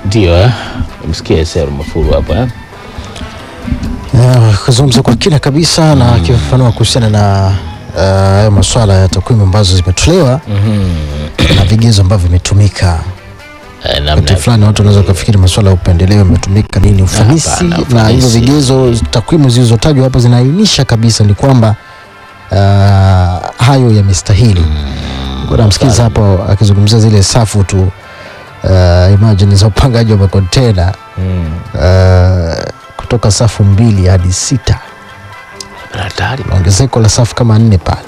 Ndio msikie Sero Mafuru hapa kuzungumza kwa kina kabisa na kifafanua kuhusiana na masuala ya takwimu ambazo zimetolewa na vigezo ambavyo vimetumika. Wakati fulani watu wanaweza kufikiri masuala ya upendeleo yametumika nini, ufanisi, na hizo vigezo, takwimu zilizotajwa hapa zinaainisha kabisa ni kwamba hayo yamestahili. Kuna msikiza hapo akizungumzia zile safu tu, imagine za upangaji wa makontena kutoka safu 2 hadi 6. Hatari. Ongezeko la safu kama 4 pale.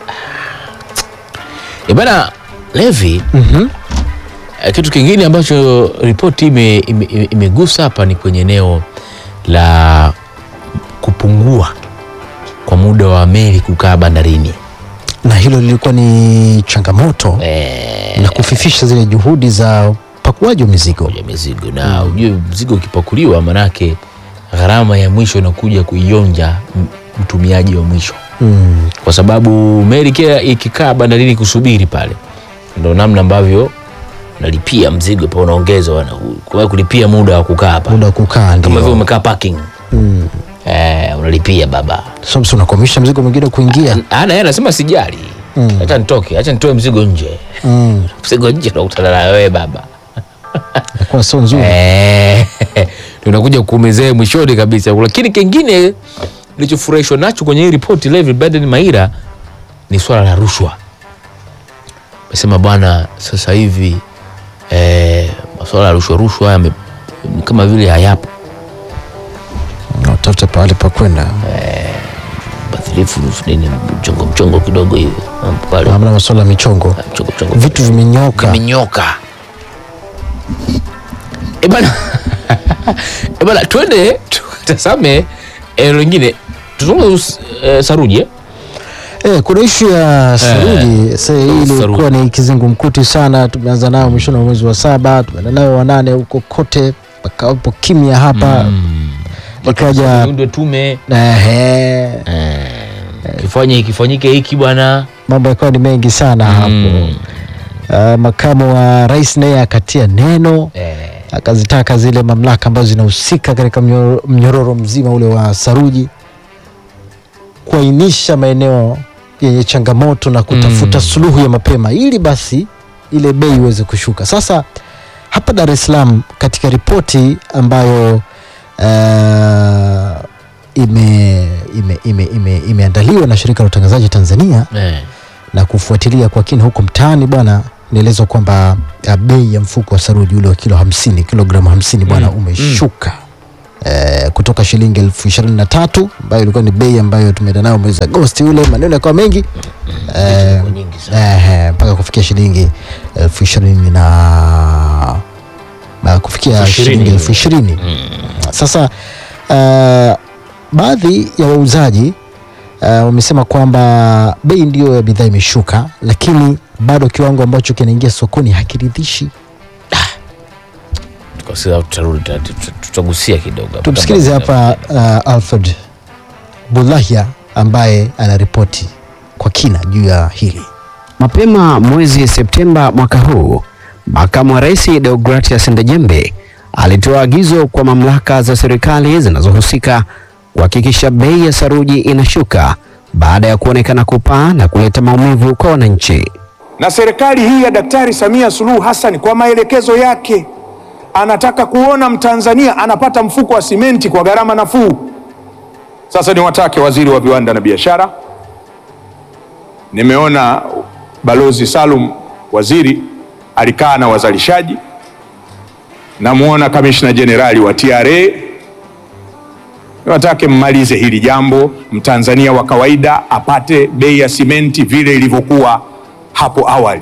Bana Levi, kitu kingine ambacho ripoti imegusa hapa ni kwenye eneo la kupungua kwa muda wa meli kukaa bandarini. Na hilo lilikuwa ni changamoto na kufifisha zile juhudi za upakuaji wa mizigo. Na ujue mzigo ukipakuliwa manake gharama ya mwisho inakuja kuionja mtumiaji wa mwisho. Kwa sababu meli ikikaa bandarini kusubiri pale, ndio namna ambavyo unalipia mzigo pa unaongeza kwa kulipia muda wa kukaa hapa. Muda wa kukaa ndio. Kama vile umekaa parking. Unalipia baba. Sasa unakomisha mzigo mwingine kuingia. Yeye anasema sijali. Acha nitoke, acha nitoe mzigo nje. Mzigo nje unakutana na wewe baba. Kwa sio nzuri. Tunakuja kukumezea mwishoni kabisa. Lakini kingine nilichofurahishwa nacho kwenye hii ripoti Levi Baden Maira ni swala la rushwa. Nasema bwana, sasa hivi masuala ya rushwa kama vile hayapo. Tafuta pale pa kwenda. Bathilifu nini mchongo kidogo hivi pale. Hamna masuala ya michongo. Vitu vimenyoka. Bana twende tukatazame lingine. Tuzungumze saruji. Kuna issue ya saruji. Sasa hii ilikuwa ni kizungumkuti sana. Tumeanza nayo mwishoni wa mwezi wa 7, tumeenda nayo wa 8 huko kote, pakapo kimya hapa. Ikaja ndio tume kifanyike hiki bwana, mambo yakawa ni mengi sana hapo. Makamu wa rais naye akatia neno, akazitaka zile mamlaka ambazo zinahusika katika mnyororo mzima ule wa saruji kuainisha maeneo yenye changamoto na kutafuta suluhu ya mapema ili basi ile bei iweze kushuka. Sasa hapa Dar es Salaam katika ripoti ambayo imeandaliwa na shirika la utangazaji Tanzania na kufuatilia kwa kina huko mtaani bwana, nielezwa kwamba bei ya mfuko wa saruji ule wa kilogramu 50 bwana umeshuka kutoka shilingi 23,000 ambayo ilikuwa ni bei ambayo tumeenda nayo mwezi Agosti ule, maneno yakawa mengi mpaka kufikia shilingi 20,000 na kufikia shilingi 20,000. Sasa baadhi ya wauzaji wamesema kwamba bei ndio ya bidhaa imeshuka, lakini bado kiwango ambacho kinaingia sokoni hakiridhishi. Kwa sababu tutagusia kidogo. Tumsikilize hapa Alfred Bulahia ambaye anaripoti kwa kina juu ya hili. Mapema mwezi Septemba mwaka huu, Makamu wa Rais Deogratias Ndejembe alitoa agizo kwa mamlaka za serikali zinazohusika kuhakikisha bei ya saruji inashuka baada ya kuonekana kupaa na kuleta maumivu kwa wananchi. Na serikali hii ya Daktari Samia Suluhu Hassan kwa maelekezo yake anataka kuona Mtanzania anapata mfuko wa simenti kwa gharama nafuu. Sasa niwatake Waziri wa Viwanda na Biashara, nimeona Balozi Salum waziri alikaa na wazalishaji, namuona Kamishna Jenerali wa TRA, niwatake mmalize hili jambo, Mtanzania wa kawaida apate bei ya simenti vile ilivyokuwa hapo awali.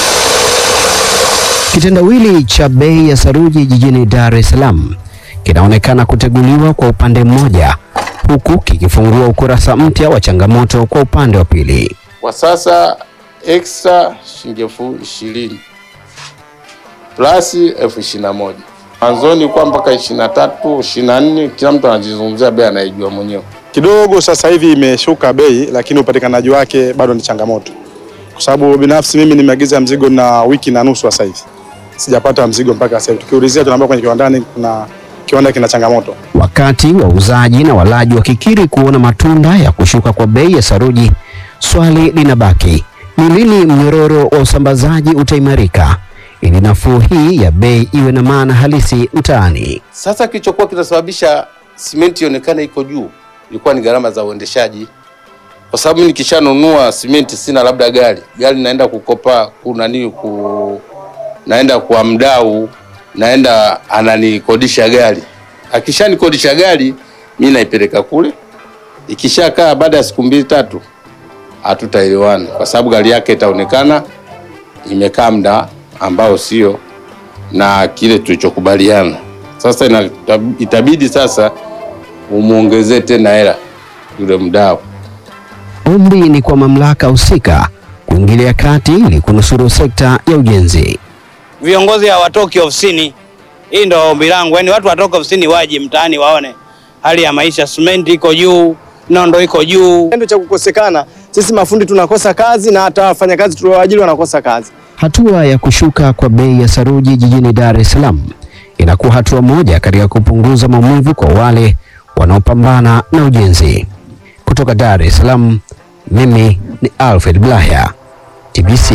Kitendawili cha bei ya saruji jijini Dar es Salaam kinaonekana kuteguliwa kwa upande mmoja, huku kikifungua ukurasa mpya wa changamoto kwa upande wa pili. Kwa sasa extra shilingi 20,000 plus 21,000. Mwanzoni kwa mpaka 23, 24 kila mtu anajizungumzia bei anayejua mwenyewe. Kidogo sasa hivi imeshuka bei, lakini upatikanaji wake bado ni changamoto. Kwa sababu binafsi mimi nimeagiza mzigo na wiki na nusu sasa hivi. sijapata mzigo mpaka sasa. Tukiulizia tunaambia kwenye kiwandani kuna kiwanda kina changamoto. Wakati wauzaji na walaji wakikiri kuona matunda ya kushuka kwa bei ya saruji, swali linabaki, ni lini mnyororo wa usambazaji utaimarika ili nafuu hii ya bei iwe na maana halisi mtaani? Sasa kilichokuwa kinasababisha simenti ionekane iko juu ilikuwa ni gharama za uendeshaji, kwa sababu nikishanunua simenti sina labda gari naenda kukopa naenda kwa mdau, naenda ananikodisha gari. Akishanikodisha gari mimi naipeleka kule, ikishakaa baada ya siku 2-3 hatutaelewana, kwa sababu gari yake itaonekana imekaa muda ambao sio na kile tulichokubaliana. Sasa itabidi sasa umuongezee tena hela yule mdau. Ombi ni kwa mamlaka husika kuingilia kati ili kunusuru sekta ya ujenzi. Viongozi hawatoki ofisini. Hii ndio ombi langu. Yaani watu watoke ofisini waje mtaani waone hali ya maisha. Simenti iko juu, nondo iko juu. Ndio cha kukosekana. Sisi mafundi tunakosa kazi na hata wafanyakazi tulioajiri wanakosa kazi. Hatua ya kushuka kwa bei ya saruji jijini Dar es Salaam inakuwa hatua moja katika kupunguza maumivu kwa wale wanaopambana na ujenzi. Kutoka Dar es Salaam, mimi ni Alfred Blahya, TBC.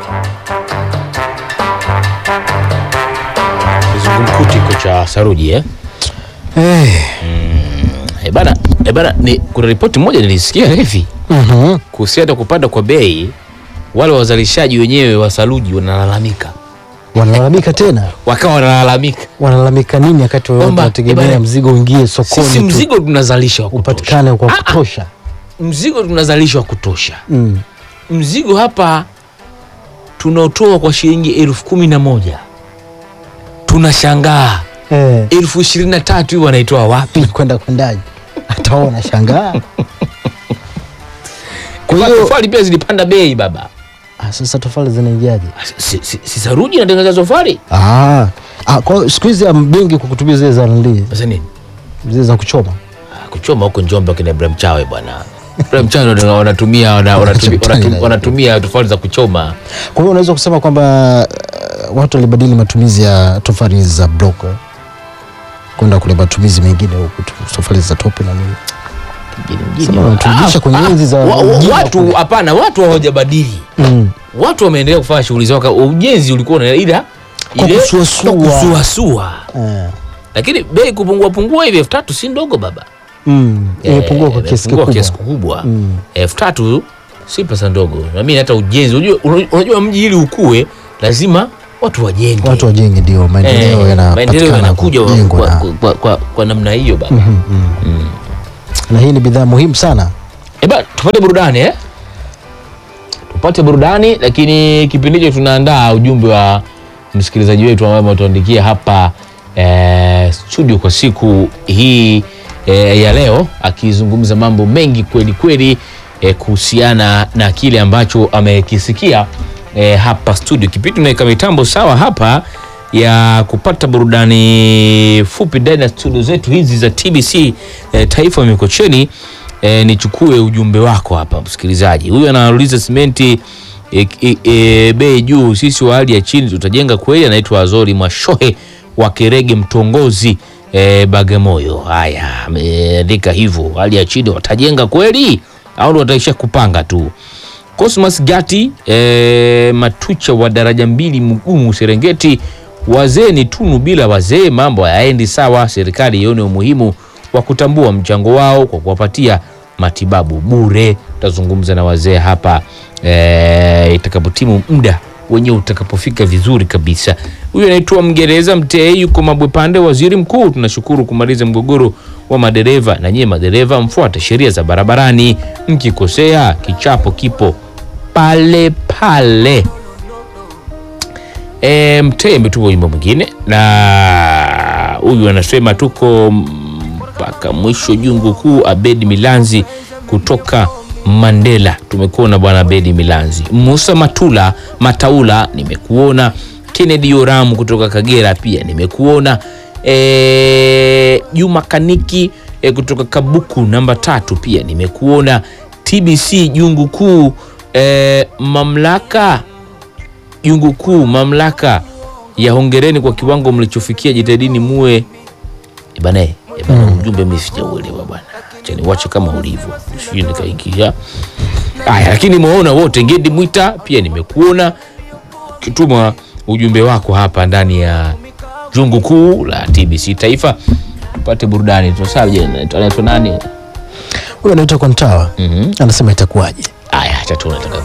Kizungumkuti kocha saruji bana, ni kuna ripoti moja nilisikia hivi kuhusiana kupanda kwa bei. Wale wazalishaji wenyewe wa saruji wanalalamika tena wakawa wanalalamika nini wakati wanategemea mzigo uingie sokoni? Sisi mzigo tunazalisha wa kutosha, upatikane kwa kutosha. Mzigo tunazalisha wa kutosha. Mzigo hapa tunaotoa kwa shilingi 11,000. Tunashangaa 23,000 hiyo wanaitoa wapi? Kwendaje? Ataona shangaa. Kwa hiyo tofali pia zilipanda bei baba. Sasa tofali zinaingiaje? Si saruji inatengeneza tofali? Kwa siku hizi bengi kwa kutumia zile za nili. Sasa nini? Zile za kuchoma. Kuchoma huko Njombe kina Ibrahim Chawe bwana. Ibrahim Chawe ndio wanatumia tofali za kuchoma. Kwa hiyo unaweza kusema kwamba watu walibadili matumizi ya tofali za block kwenda kule matumizi mengine huko, tofali za tope na nini. Tunarudisha kwenye enzi za watu. Hapana, watu hawajabadili. Watu wameendelea kufanya shughuli zao. Ujenzi ulikuwa na ile kusuasua. Lakini bei kupungua hivi 3,000 si ndogo baba. Imepungua kwa kiasi kikubwa. 3,000 si pesa ndogo. Na mimi hata ujenzi, unajua mji ili ukue lazima watu wajenge. Ndio maendeleo yanakuja kwa namna hiyo baba. Na hii ni bidhaa muhimu sana. Tupate burudani Tupate burudani, lakini kipindi hicho tunaandaa ujumbe wa msikilizaji wetu ambaye ametuandikia hapa studio kwa siku hii ya leo, akizungumza mambo mengi kweli kuhusiana na kile ambacho amekisikia hapa studio. Kipindi tunaweka mitambo sawa hapa ya kupata burudani fupi ndani ya studio zetu hizi za TBC Taifa Mikocheni. Nichukue ujumbe wako hapa msikilizaji. Huyu anauliza simenti bei juu, sisi wa hali ya chini tutajenga kweli? Anaitwa Azori Mashohe wa Kerege Mtongozi Bagamoyo. Haya, ameandika hivyo, hali ya chini watajenga kweli au ndio wataisha kupanga tu? Cosmas Gati Matucha wa daraja 2 Mgumu Serengeti, wazee ni tunu, bila wazee mambo hayaendi sawa. Serikali ione umuhimu wa kutambua mchango wao kwa kuwapatia matibabu bure. Tutazungumza na wazee hapa itakapotimu muda wenyewe utakapofika vizuri kabisa. Huyu anaitwa Mgereza Mtei, yuko Mabwepande. Waziri Mkuu, tunashukuru kumaliza mgogoro wa madereva, na nyie madereva mfuate sheria za barabarani, mkikosea kichapo kipo pale pale. Mtei ametupa wimbo mwingine, na huyu anasema tuko mpaka mwisho jungu kuu. Abedi Milanzi kutoka Mandela, tumekuona bwana Abedi Milanzi. Musa Mataula nimekuona. Kennedy Yoramu kutoka Kagera pia nimekuona. Juma Kaniki kutoka Kabuku namba 3 pia nimekuona. TBC jungu kuu mamlaka jungu kuu mamlaka ya hongereni kwa kiwango mlichofikia, jitahidini muwe bana. Ujumbe mimi sijauelewa bwana, acha niwache kama ulivyo, sijui nikaingia haya. Lakini muona wote, Ngedi Mwita pia nimekuona kituma ujumbe wako hapa ndani ya jungu kuu la TBC Taifa. Tupate burudani tusaje, anaitwa nani huyo? Anaitwa Kontawa. Anasema itakuwaje. Haya, acha tuone.